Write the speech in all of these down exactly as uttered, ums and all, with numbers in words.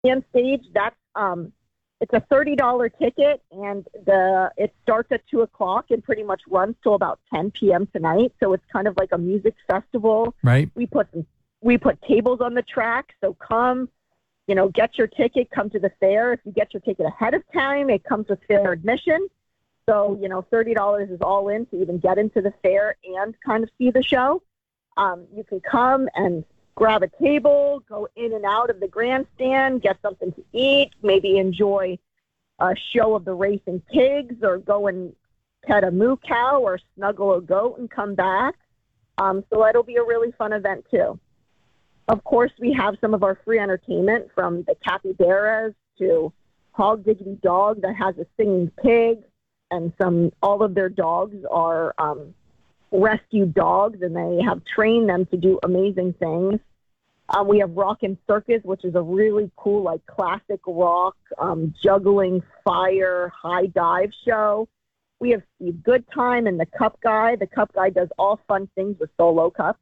Grand stage, that's um, it's a thirty dollars ticket, and the it starts at two o'clock and pretty much runs till about ten p.m. tonight. So it's kind of like a music festival. Right. We put we put tables on the track, so come, you know, get your ticket, come to the fair. If you get your ticket ahead of time, it comes with fair admission. So, you know, thirty dollars is all in to even get into the fair and kind of see the show. Um, you can come and grab a table, go in and out of the grandstand, get something to eat, maybe enjoy a show of the racing pigs, or go and pet a moo cow or snuggle a goat and come back. Um, so it'll be a really fun event too. Of course, we have some of our free entertainment, from the capybaras to Hog Diggity Dog that has a singing pig, and some all of their dogs are um, rescued dogs, and they have trained them to do amazing things. Um, we have Rockin' Circus, which is a really cool, like, classic rock, um, juggling, fire, high dive show. We have Steve Goodtime and the Cup Guy. The Cup Guy does all fun things with solo cups.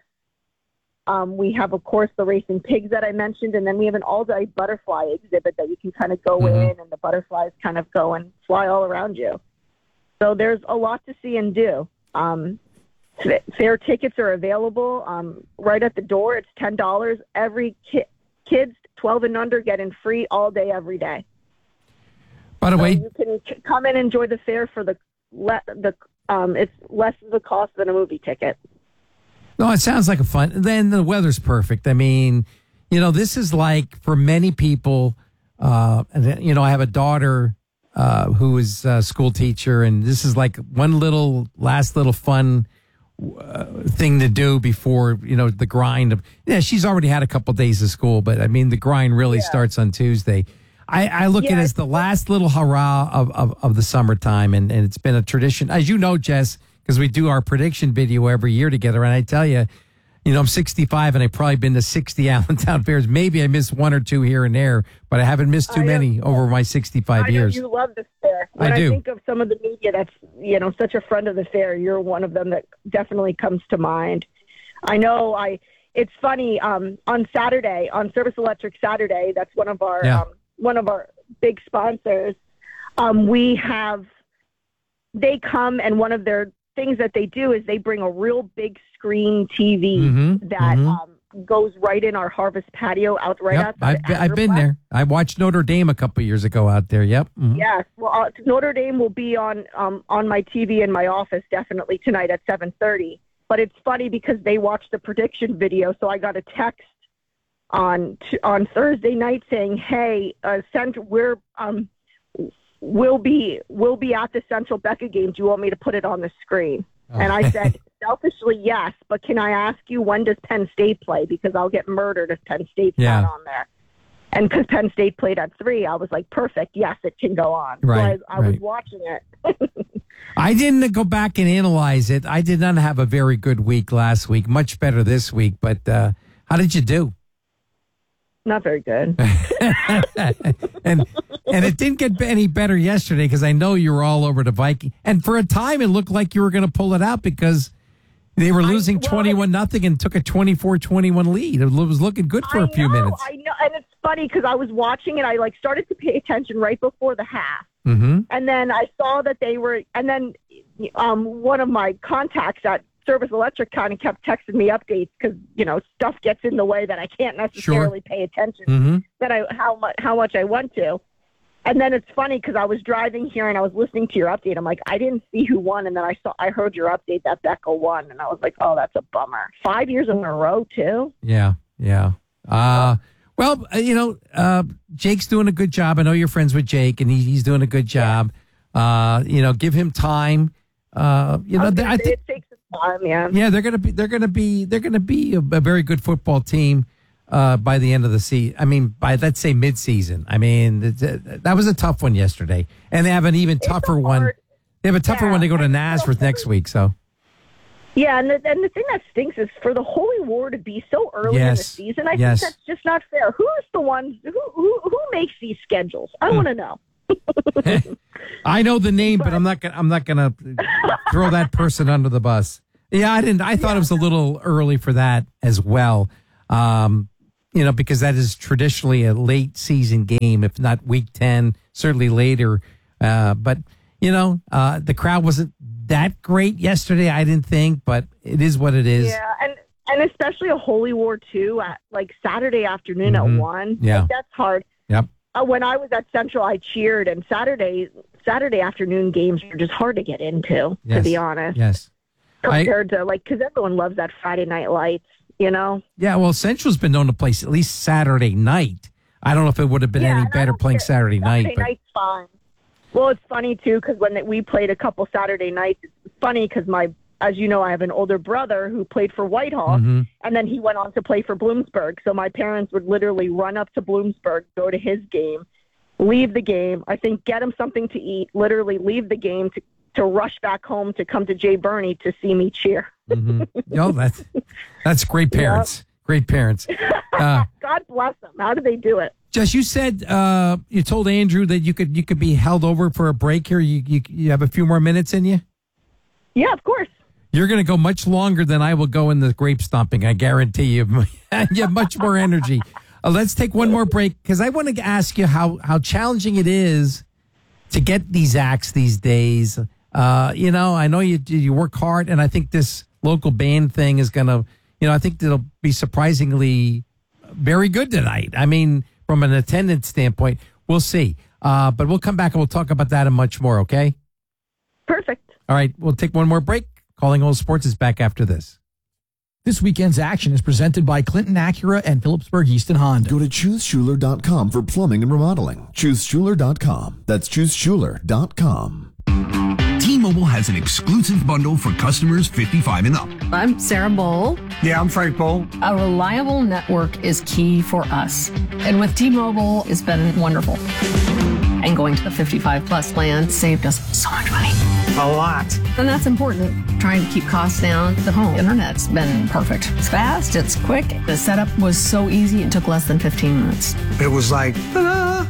Um, we have, of course, the racing pigs that I mentioned, and then we have an all-day butterfly exhibit that you can kind of go mm-hmm. in, and the butterflies kind of go and fly all around you. So there's a lot to see and do. Um, fair tickets are available um, right at the door. It's ten dollars. Every ki- kids twelve and under get in free all day, every day. By the so way, you can ch- come and enjoy the fair for the le- the um, it's less of the cost than a movie ticket. No, it sounds like a fun. Then the weather's perfect. I mean, you know, this is like, for many people, uh, and you know, I have a daughter uh, who is a school teacher, and this is like one little last little fun uh, thing to do before, you know, the grind of. Yeah, she's already had a couple days of school, but I mean, the grind really yeah. starts on Tuesday. I, I look yeah, at it as the last little hurrah of, of, of the summertime, and, and it's been a tradition, as you know, Jess, because we do our prediction video every year together. And I tell you, you know, I'm sixty-five, and I've probably been to sixty Allentown fairs. Maybe I missed one or two here and there, but I haven't missed too I many know. over my sixty-five I know years. You love the fair. When I do. I think of some of the media that's, you know, such a friend of the fair, you're one of them that definitely comes to mind. I know I, it's funny, um, on Saturday, on Service Electric Saturday, that's one of our, yeah. um, one of our big sponsors. Um, we have, they come, and one of their things that they do is they bring a real big screen T V mm-hmm, that mm-hmm. um, goes right in our Harvest patio out right yep, outside. I've, I've been there. I watched Notre Dame a couple of years ago out there. Yep. Mm-hmm. Yes. Well, uh, Notre Dame will be on um, on my T V in my office definitely tonight at seven thirty. But it's funny because they watched the prediction video, so I got a text on t- on Thursday night saying, "Hey, uh, sent we're um." We'll be we'll be at the Central Becca game. Do you want me to put it on the screen?" Oh. And I said, selfishly, yes, but can I ask you, when does Penn State play? Because I'll get murdered if Penn State's yeah. not on there. And because Penn State played at three, I was like, perfect, yes, it can go on. Right, so I, I right. was watching it. I didn't go back and analyze it. I did not have a very good week last week, much better this week. But uh, how did you do? Not very good. and and it didn't get any better yesterday, because I know you were all over the Viking. And for a time, it looked like you were going to pull it out, because they were losing I, well, twenty-one nothing and took a twenty-four twenty-one lead. It was looking good for I a few know, minutes. I know, and it's funny because I was watching it. I like started to pay attention right before the half, mm-hmm. and then I saw that they were. And then um, one of my contacts at Service Electric kind of kept texting me updates, because, you know, stuff gets in the way that I can't necessarily sure. pay attention mm-hmm. that I how much how much I want to. And then it's funny because I was driving here and I was listening to your update. I'm like, I didn't see who won, and then I saw I heard your update that Becca won, and I was like, oh, that's a bummer. Five years in a row too. Yeah, yeah. Uh, well, you know, uh, Jake's doing a good job. I know you're friends with Jake, and he, he's doing a good job. Yeah. Uh, you know, give him time. Uh, you know, okay, I think. It takes Um, yeah, yeah, they're gonna be they're gonna be they're gonna be a, a very good football team uh, by the end of the season. I mean, by let's say mid-season. I mean, that, that was a tough one yesterday, and they have an even tougher one. They have a tougher yeah, one to go to Nazareth next week. So, yeah, and the, and the thing that stinks is for the Holy War to be so early yes. in the season. I yes. think that's just not fair. Who's the ones who who, who makes these schedules? I mm. want to know. I know the name, but, but I'm not gonna I'm not gonna throw that person under the bus. Yeah, I didn't. I thought yeah. it was a little early for that as well. Um, you know, because that is traditionally a late season game, if not week ten, certainly later. Uh, but, you know, uh, the crowd wasn't that great yesterday, I didn't think, but it is what it is. Yeah, and, and especially a Holy War two at like Saturday afternoon mm-hmm. at one. Yeah. Like, that's hard. Yep. Uh, when I was at Central, I cheered, and Saturday Saturday afternoon games are just hard to get into, yes. to be honest. Yes. Compared I, to, like, because everyone loves that Friday night lights, you know? Yeah, well, Central's been known to play at least Saturday night. I don't know if it would have been yeah, any better playing Saturday, Saturday night. But... night's fine. Well, it's funny, too, because when we played a couple Saturday nights, it's funny because my, as you know, I have an older brother who played for Whitehall, mm-hmm. and then he went on to play for Bloomsburg. So my parents would literally run up to Bloomsburg, go to his game, leave the game, I think get him something to eat, literally leave the game to, to rush back home to come to Jay Burney to see me cheer. mm-hmm. Yo, that's, that's great parents. Yep. Great parents. Uh, God bless them. How do they do it? Jess, you said uh, you told Andrew that you could you could be held over for a break here. You you, you have a few more minutes in you? Yeah, of course. You're going to go much longer than I will go in the grape stomping. I guarantee you. You have much more energy. Uh, let's take one more break because I want to ask you how, how challenging it is to get these acts these days. Uh, you know, I know you you work hard, and I think this local band thing is going to, you know, I think it'll be surprisingly very good tonight. I mean, from an attendance standpoint, we'll see. Uh, but we'll come back and we'll talk about that and much more, okay? Perfect. All right, we'll take one more break. Calling All Sports is back after this. This weekend's action is presented by Clinton Acura and Phillipsburg Easton Honda. Go to choose schuler dot com for plumbing and remodeling. choose schuler dot com. That's choose schuler dot com. T-Mobile has an exclusive bundle for customers fifty-five and up. I'm Sarah Bowl. Yeah, I'm Frank Bowl. A reliable network is key for us. And with T-Mobile, it's been wonderful. And going to the fifty-five plus plan saved us so much money. A lot. And that's important. Trying to keep costs down. The home internet's been perfect. It's fast, it's quick. The setup was so easy, it took less than fifteen minutes. It was like, ta-da!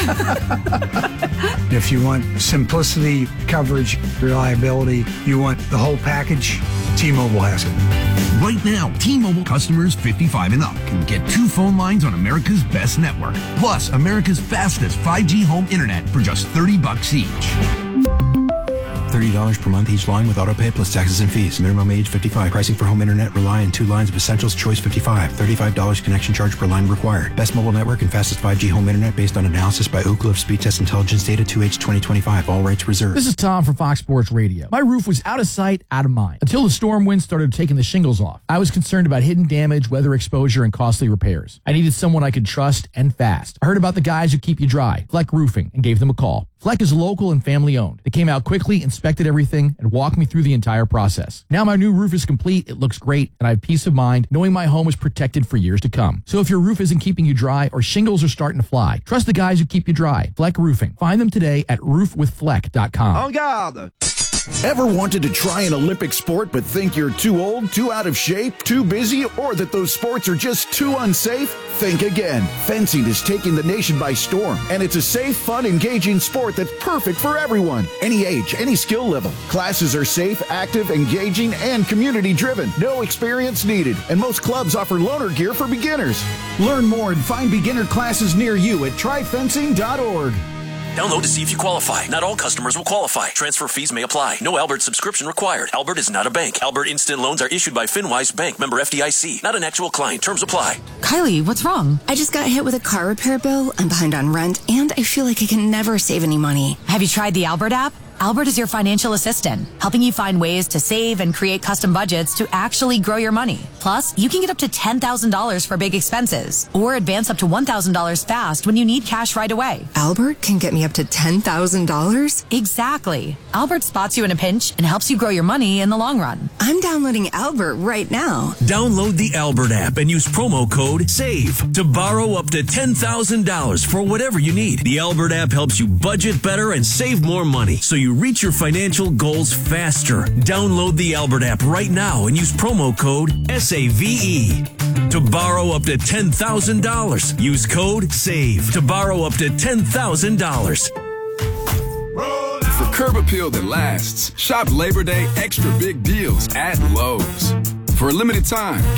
If you want simplicity, coverage, reliability, you want the whole package, T-Mobile has it. Right now, T-Mobile customers fifty-five and up can get two phone lines on America's best network, plus America's fastest five G home internet for just thirty bucks each. thirty dollars per month each line with autopay plus taxes and fees. Minimum age fifty-five. Pricing for home internet rely on two lines of Essentials Choice fifty-five. thirty-five dollars connection charge per line required. Best mobile network and fastest five G home internet based on analysis by Ookla of Speed Test Intelligence Data two H twenty twenty-five. All rights reserved. This is Tom from Fox Sports Radio. My roof was out of sight, out of mind, until the storm winds started taking the shingles off. I was concerned about hidden damage, weather exposure, and costly repairs. I needed someone I could trust and fast. I heard about the guys who keep you dry, Fleck Roofing, and gave them a call. Fleck is local and family owned. They came out quickly, inspected everything, and walked me through the entire process. Now my new roof is complete, it looks great, and I have peace of mind knowing my home is protected for years to come. So if your roof isn't keeping you dry or shingles are starting to fly, trust the guys who keep you dry. Fleck Roofing. Find them today at roof with fleck dot com. En garde! Ever wanted to try an Olympic sport but think you're too old, too out of shape, too busy, or that those sports are just too unsafe? Think again. Fencing is taking the nation by storm, and it's a safe, fun, engaging sport that's perfect for everyone. Any age, any skill level. Classes are safe, active, engaging, and community-driven. No experience needed, and most clubs offer loaner gear for beginners. Learn more and find beginner classes near you at try fencing dot org. Download to see if you qualify. Not all customers will qualify. Transfer fees may apply. No Albert subscription required. Albert is not a bank. Albert Instant Loans are issued by FinWise Bank, member F D I C. Not an actual client. Terms apply. Kylie, what's wrong? I just got hit with a car repair bill. I'm behind on rent, and I feel like I can never save any money. Have you tried the Albert app? Albert is your financial assistant, helping you find ways to save and create custom budgets to actually grow your money. Plus, you can get up to ten thousand dollars for big expenses or advance up to one thousand dollars fast when you need cash right away. Albert can get me up to ten thousand dollars? Exactly. Albert spots you in a pinch and helps you grow your money in the long run. I'm downloading Albert right now. Download the Albert app and use promo code SAVE to borrow up to ten thousand dollars for whatever you need. The Albert app helps you budget better and save more money so you reach your financial goals faster. Download the Albert app right now and use promo code S A V E to borrow up to ten thousand dollars. Use code SAVE to borrow up to ten thousand dollars. For curb appeal that lasts, shop Labor Day extra big deals at Lowe's. For a limited time, get